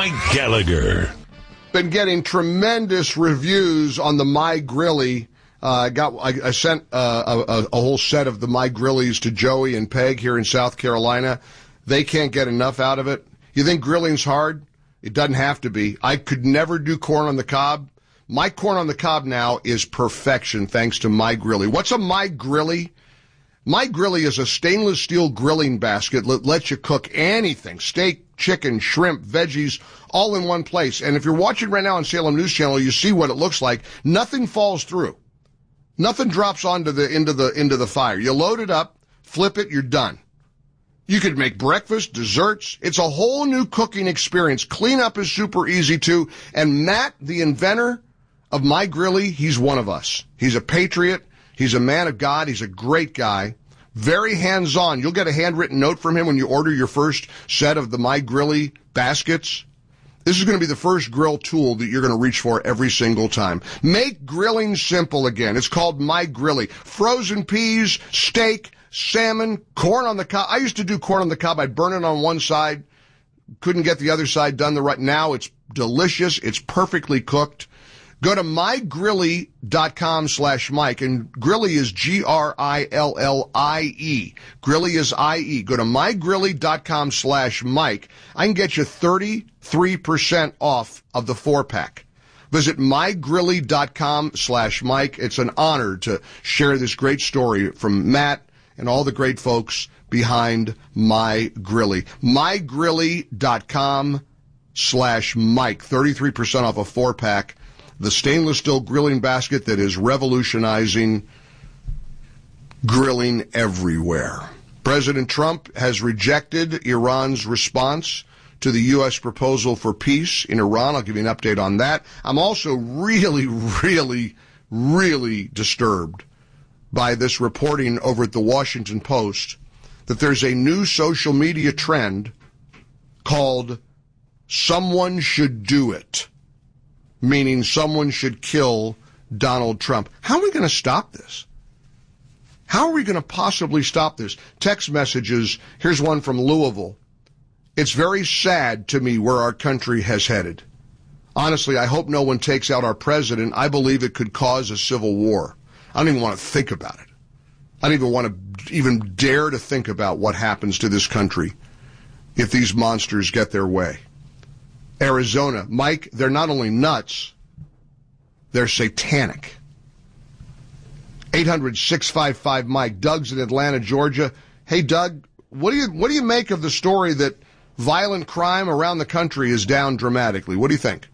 Mike Gallagher. Been getting tremendous reviews on the My Grilly. I sent a whole set of the My Grillies to Joey and Peg here in South Carolina. They can't get enough out of it. You think grilling's hard? It doesn't have to be. I could never do corn on the cob. My corn on the cob now is perfection thanks to My Grilly. What's a My Grilly? My Grilly is a stainless steel grilling basket that lets you cook anything, steak, chicken, shrimp, veggies, all in one place. And if you're watching right now on Salem News Channel, you see what it looks like. Nothing falls through. Nothing drops into the fire. You load it up, flip it, you're done. You could make breakfast, desserts. It's a whole new cooking experience. Cleanup is super easy too. And Matt, the inventor of My Grilly, he's one of us. He's a patriot. He's a man of God. He's a great guy. Very hands-on. You'll get a handwritten note from him when you order your first set of the My Grilly baskets. This is going to be the first grill tool that you're going to reach for every single time. Make grilling simple again. It's called My Grilly. Frozen peas, steak, salmon, corn on the cob. I used to do corn on the cob. I'd burn it on one side. Couldn't get the other side done the right. Now it's delicious. It's perfectly cooked. Go to mygrilly.com/Mike, and Grilly is Grillie. Grilly is IE. Go to mygrilly.com/Mike. I can get you 33% off of the 4-pack. Visit mygrilly.com/Mike. It's an honor to share this great story from Matt and all the great folks behind My Grilly. mygrilly.com/Mike. 33% off a 4-pack. The stainless steel grilling basket that is revolutionizing grilling everywhere. President Trump has rejected Iran's response to the U.S. proposal for peace in Iran. I'll give you an update on that. I'm also really disturbed by this reporting over at the Washington Post that there's a new social media trend called "someone should do it," meaning someone should kill Donald Trump. How are we going to stop this? How are we going to possibly stop this? Text messages. Here's one from Louisville. It's very sad to me where our country has headed. Honestly, I hope no one takes out our president. I believe it could cause a civil war. I don't even want to think about it. I don't even want to even dare to think about what happens to this country if these monsters get their way. Arizona. Mike, they're not only nuts, they're satanic. 800-655-Mike. Doug's in Atlanta, Georgia. Hey, Doug, what do you make of the story that violent crime around the country is down dramatically? What do you think?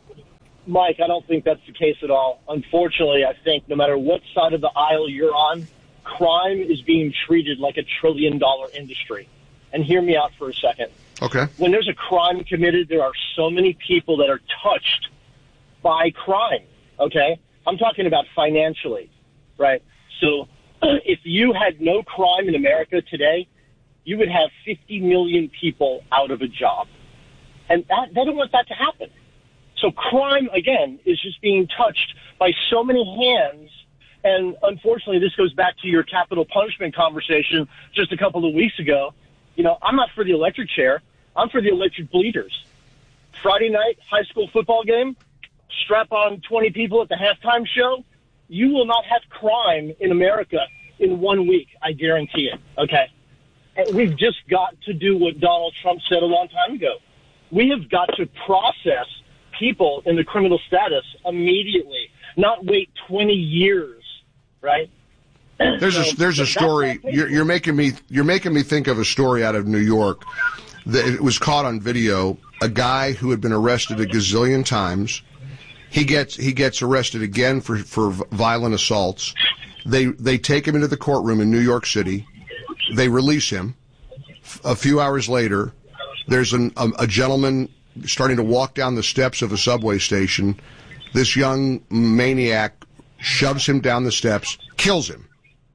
Mike, I don't think that's the case at all. Unfortunately, I think no matter what side of the aisle you're on, crime is being treated like a $1 trillion industry. And hear me out for a second. Okay. When there's a crime committed, there are so many people that are touched by crime, okay? I'm talking about financially, right? So if you had no crime in America today, you would have 50 million people out of a job. And they don't want that to happen. So crime, again, is just being touched by so many hands. And unfortunately, this goes back to your capital punishment conversation just a couple of weeks ago. You know, I'm not for the electric chair. I'm for the electric bleeders. Friday night, high school football game, strap on 20 people at the halftime show. You will not have crime in America in 1 week, I guarantee it, okay? And we've just got to do what Donald Trump said a long time ago. We have got to process people in the criminal status immediately, not wait 20 years, right? There's a story. You're making me think of a story out of New York. It was caught on video. A guy who had been arrested a gazillion times. He gets arrested again for violent assaults. They take him into the courtroom in New York City. They release him. A few hours later, there's a gentleman starting to walk down the steps of a subway station. This young maniac shoves him down the steps, kills him.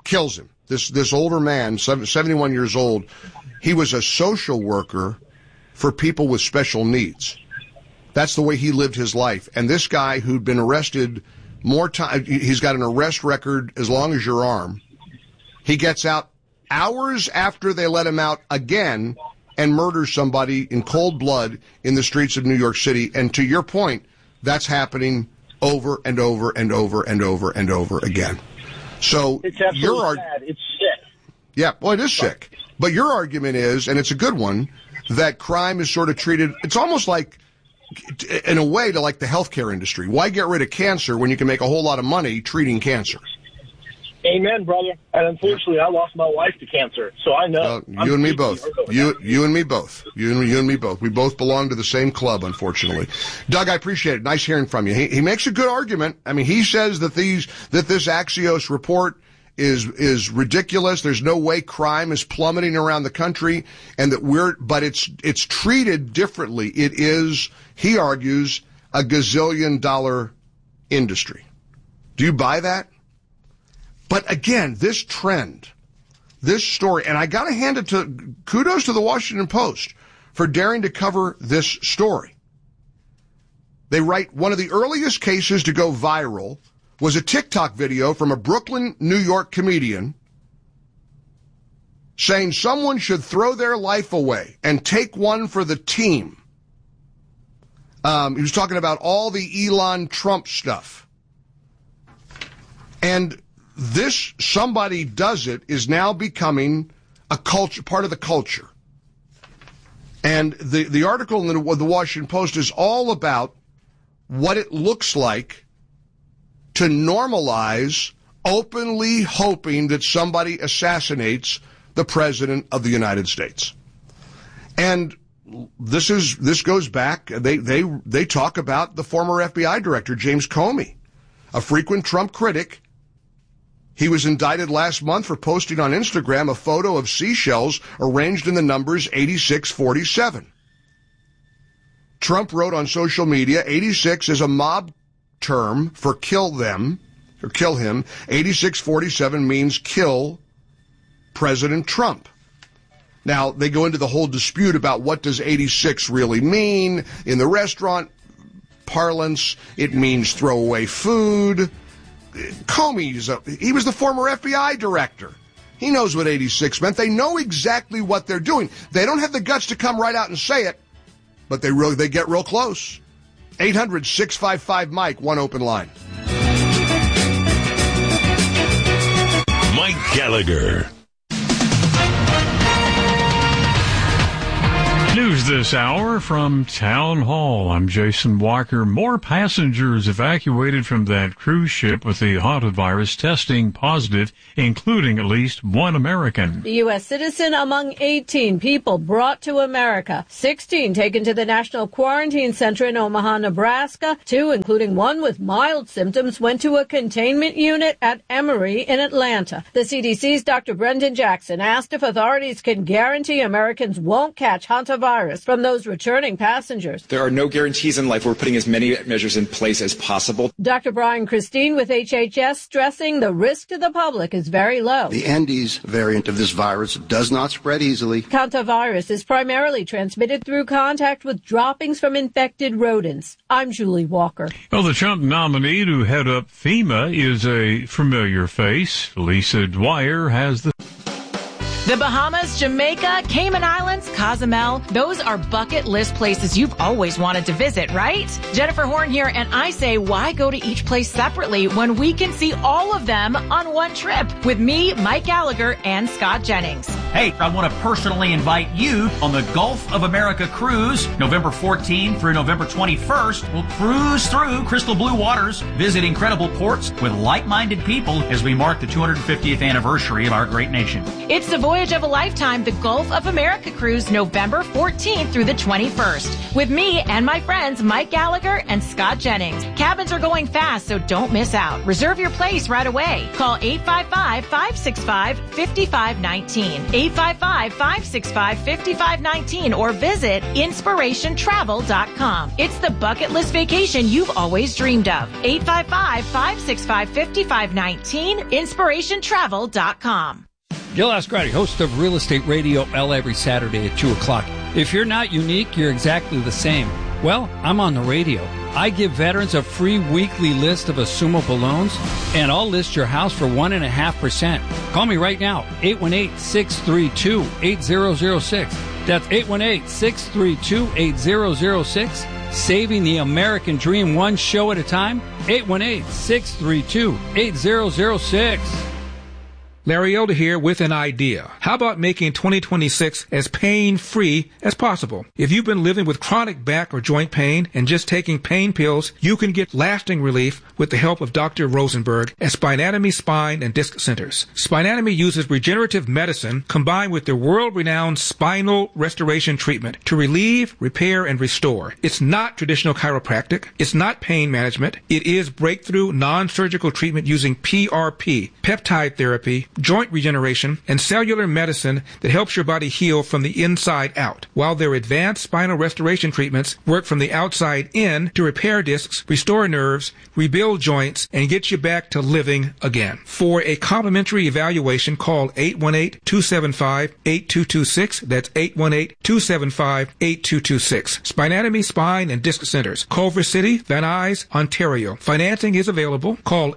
This older man, 71 years old, he was a social worker for people with special needs. That's the way he lived his life. And this guy who'd been arrested more time, he's got an arrest record as long as your arm. He gets out hours after they let him out again, and murders somebody in cold blood in the streets of New York City. And to your point, that's happening over and over and over and over and over again. So it's absolutely sad. It's sick. Yeah, well, it is sick. But your argument is, and it's a good one, that crime is sort of treated, it's almost like, in a way, to like the healthcare industry. Why get rid of cancer when you can make a whole lot of money treating cancer? Amen, brother. And unfortunately, I lost my wife to cancer, so I know. You and me both. You and me both. You and me both. We both belong to the same club, unfortunately. Doug, I appreciate it. Nice hearing from you. He makes a good argument. I mean, he says that this Axios report is ridiculous. There's no way crime is plummeting around the country, and that but it's treated differently. It is, he argues, a gazillion-dollar industry. Do you buy that? But again, this trend, this story, and I got to hand it to, kudos to the Washington Post for daring to cover this story. They write, one of the earliest cases to go viral was a TikTok video from a Brooklyn, New York comedian saying someone should throw their life away and take one for the team. He was talking about all the Elon Trump stuff. And this somebody does it is now becoming a culture, part of the culture. And the article in the Washington Post is all about what it looks like to normalize openly hoping that somebody assassinates the President of the United States. And this goes back, they talk about the former FBI director, James Comey, a frequent Trump critic. He was indicted last month for posting on Instagram a photo of seashells arranged in the numbers 8647. Trump wrote on social media, 86 is a mob term for kill them, or kill him. 8647 means kill President Trump. Now, they go into the whole dispute about what does 86 really mean. In the restaurant parlance, it means throw away food. Comey, he was the former FBI director. He knows what 86 meant. They know exactly what they're doing. They don't have the guts to come right out and say it, but they get real close. 800-655-MIKE, one open line. Mike Gallagher. News this hour from Town Hall. I'm Jason Walker. More passengers evacuated from that cruise ship with the hantavirus testing positive, including at least one American. The U.S. citizen among 18 people brought to America. 16 taken to the National Quarantine Center in Omaha, Nebraska. 2, including one with mild symptoms, went to a containment unit at Emory in Atlanta. The CDC's Dr. Brendan Jackson asked if authorities can guarantee Americans won't catch hantavirus from those returning passengers. There are no guarantees in life. We're putting as many measures in place as possible. Dr. Brian Christine with HHS stressing the risk to the public is very low. The Andes variant of this virus does not spread easily. Hantavirus is primarily transmitted through contact with droppings from infected rodents. I'm Julie Walker. Well, the Trump nominee to head up FEMA is a familiar face. Lisa Dwyer has The Bahamas, Jamaica, Cayman Islands, Cozumel, those are bucket list places you've always wanted to visit, right? Jennifer Horn here, and I say, why go to each place separately when we can see all of them on one trip with me, Mike Gallagher, and Scott Jennings? Hey, I want to personally invite you on the Gulf of America cruise, November 14th through November 21st. We'll cruise through crystal blue waters, visit incredible ports with like-minded people as we mark the 250th anniversary of our great nation. It's the voyage of a lifetime, the Gulf of America cruise, November 14th through the 21st, with me and my friends Mike Gallagher and Scott Jennings. Cabins are going fast, so don't miss out. Reserve your place right away. Call 855-565-5519, 855-565-5519, or visit inspirationtravel.com. It's the bucket list vacation you've always dreamed of. 855-565-5519, inspirationtravel.com. Gil Ascarati, host of Real Estate Radio L every Saturday at 2 o'clock. If you're not unique, you're exactly the same. Well, I'm on the radio. I give veterans a free weekly list of assumable loans, and I'll list your house for 1.5%. Call me right now, 818-632-8006. That's 818-632-8006. Saving the American dream one show at a time. 818-632-8006. Larry Elder here with an idea. How about making 2026 as pain-free as possible? If you've been living with chronic back or joint pain and just taking pain pills, you can get lasting relief with the help of Dr. Rosenberg at Spinatomy Spine and Disc Centers. Spinatomy uses regenerative medicine combined with their world-renowned spinal restoration treatment to relieve, repair, and restore. It's not traditional chiropractic. It's not pain management. It is breakthrough non-surgical treatment using PRP, peptide therapy, joint regeneration, and cellular medicine that helps your body heal from the inside out, while their advanced spinal restoration treatments work from the outside in to repair discs, restore nerves, rebuild joints, and get you back to living again. For a complimentary evaluation, call 818-275-8226. That's 818-275-8226. Spinatomy Spine and Disc Centers, Culver City, Van Nuys, Ontario. Financing is available. Call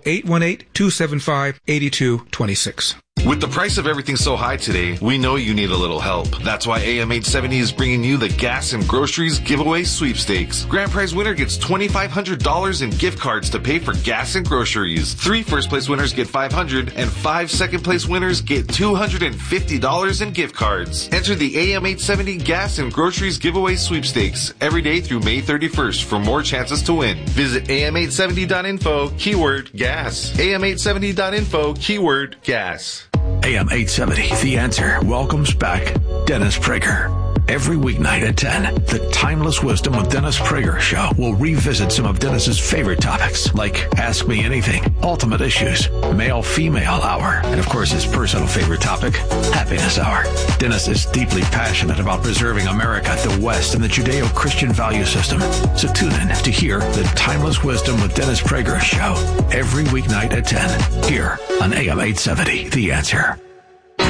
818-275-8226. With the price of everything so high today, we know you need a little help. That's why AM 870 is bringing you the Gas and Groceries Giveaway Sweepstakes. Grand prize winner gets $2,500 in gift cards to pay for gas and groceries. 3 first place winners get $500 and 5 second place winners get $250 in gift cards. Enter the AM 870 Gas and Groceries Giveaway Sweepstakes every day through May 31st for more chances to win. Visit am870.info, keyword gas. am870.info, keyword gas. AM 870, The Answer, welcomes back Dennis Prager. Every weeknight at 10, the Timeless Wisdom with Dennis Prager show will revisit some of Dennis's favorite topics, like Ask Me Anything, Ultimate Issues, Male-Female Hour, and of course his personal favorite topic, Happiness Hour. Dennis is deeply passionate about preserving America, the West, and the Judeo-Christian value system. So tune in to hear the Timeless Wisdom with Dennis Prager show every weeknight at 10, here on AM 870, The Answer.